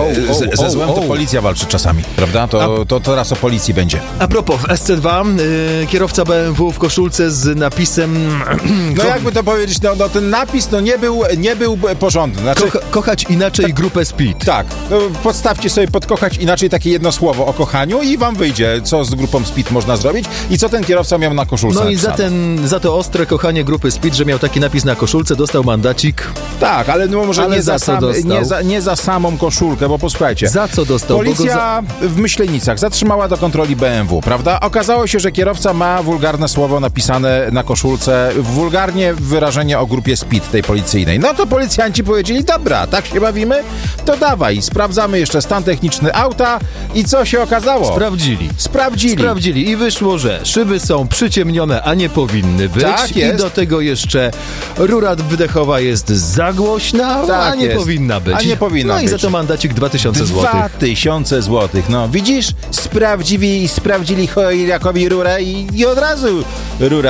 Ze złem to policja walczy czasami, prawda? To teraz o policji będzie. A propos, w SC2 kierowca BMW w koszulce z napisem... No jakby to powiedzieć, no ten napis nie był porządny. Znaczy, kochać inaczej grupę Speed. Tak, podstawcie sobie pod kochać inaczej takie jedno słowo o kochaniu i wam wyjdzie, co z grupą Speed można zrobić i co ten kierowca miał na koszulce. No i za to ostre kochanie grupy Speed, że miał taki napis na koszulce, dostał mandacik. Tak, ale no może nie za samą koszulkę, bo posłuchajcie. Za co dostał? Policja w Myślenicach zatrzymała do kontroli BMW, prawda? Okazało się, że kierowca ma wulgarne słowo napisane na koszulce, wulgarnie wyrażenie o grupie Speed tej policyjnej. No to policjanci powiedzieli, dobra, tak się bawimy? To dawaj, sprawdzamy jeszcze stan techniczny auta i co się okazało? Sprawdzili i wyszło, że szyby są przyciemnione, a nie powinny być. Tak jest. I do tego jeszcze rura wydechowa jest za głośna, tak a nie jest. powinna być. No i za to mandacik 2000 zł. 2000 zł. No widzisz? Sprawdzili Chojrakowi rurę i od razu rura